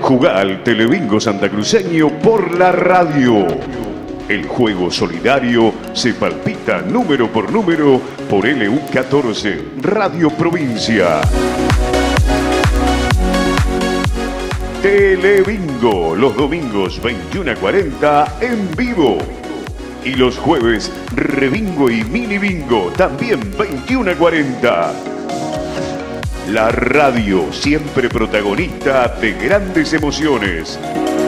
Jugá al Telebingo santacruceño por la radio. El juego solidario se palpita número por número por LU14, Radio Provincia. Telebingo, los domingos 21 a 40 en vivo. Y los jueves, Rebingo y Mini Bingo, también 21 a 40. La radio, siempre protagonista de grandes emociones.